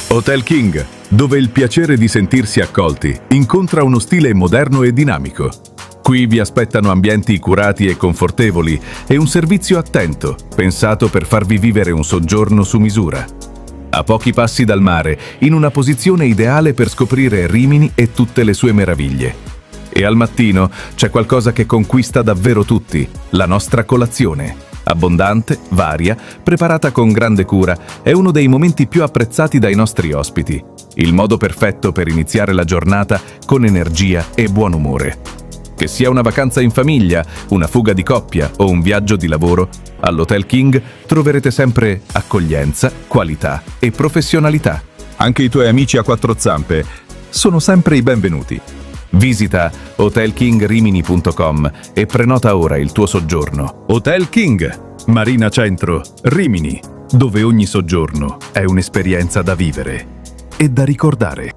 Hotel King, dove il piacere di sentirsi accolti incontra uno stile moderno e dinamico. Qui vi aspettano ambienti curati e confortevoli e un servizio attento, pensato per farvi vivere un soggiorno su misura. A pochi passi dal mare, in una posizione ideale per scoprire Rimini e tutte le sue meraviglie. E al mattino c'è qualcosa che conquista davvero tutti, la nostra colazione. Abbondante, varia, preparata con grande cura, è uno dei momenti più apprezzati dai nostri ospiti. Il modo perfetto per iniziare la giornata con energia e buon umore. Che sia una vacanza in famiglia, una fuga di coppia o un viaggio di lavoro, all'Hotel King troverete sempre accoglienza, qualità e professionalità. Anche i tuoi amici a quattro zampe sono sempre i benvenuti. Visita hotelkingrimini.com e prenota ora il tuo soggiorno. Hotel King, Marina Centro, Rimini, dove ogni soggiorno è un'esperienza da vivere e da ricordare.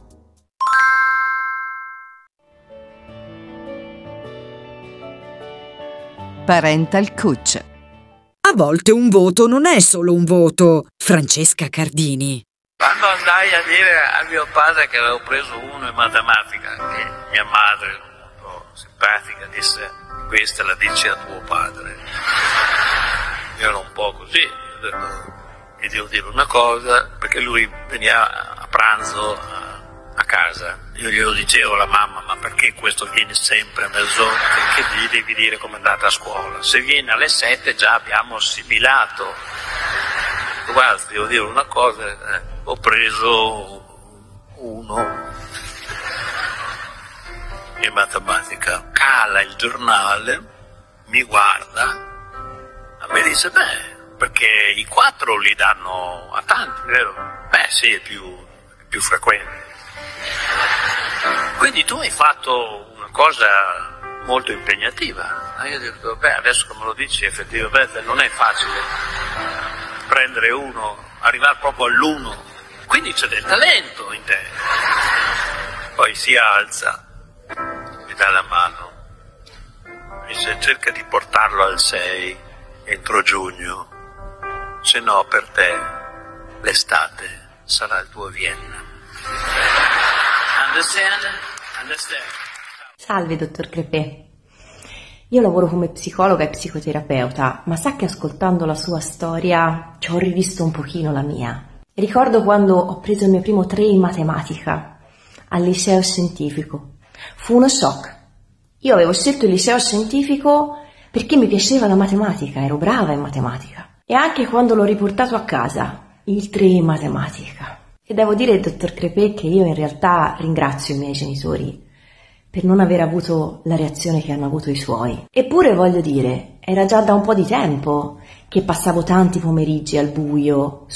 Parental Coach. A volte un voto non è solo un voto. Francesca Cardini. Quando andai a dire a mio padre che avevo preso 1 in matematica, che mia madre, un po' simpatica, disse: questa la dici a tuo padre. Io ero un po' così, ho detto: gli devo dire una cosa, perché lui veniva a pranzo a casa. Io glielo dicevo alla mamma: ma perché questo viene sempre a mezz'ora? Perché gli devi dire com'è andata a scuola? Se viene alle 7 già abbiamo assimilato. Guarda, devo dire una cosa, ho preso 1 in matematica. Cala il giornale, mi guarda, mi dice: beh, perché i 4 li danno a tanti, vero? Beh sì, è più frequente. Quindi tu hai fatto una cosa molto impegnativa. Io ho detto: beh, adesso che me lo dici, effettivamente non è facile prendere 1, arrivare proprio all'1. Quindi c'è del talento in te. Poi si alza, mi dà la mano, mi dice: cerca di portarlo al 6 entro giugno, se no per te l'estate sarà il tuo Vienna. Understand? Salve, dottor Crepè. Io lavoro come psicologa e psicoterapeuta, ma sa che ascoltando la sua storia ci ho rivisto un pochino la mia. Ricordo quando ho preso il mio primo 3 in matematica al liceo scientifico. Fu uno shock. Io avevo scelto il liceo scientifico perché mi piaceva la matematica, ero brava in matematica. E anche quando l'ho riportato a casa, il 3 in matematica. E devo dire, dottor Crepè, che io in realtà ringrazio i miei genitori per non aver avuto la reazione che hanno avuto i suoi. Eppure, voglio dire, era già da un po' di tempo che passavo tanti pomeriggi al buio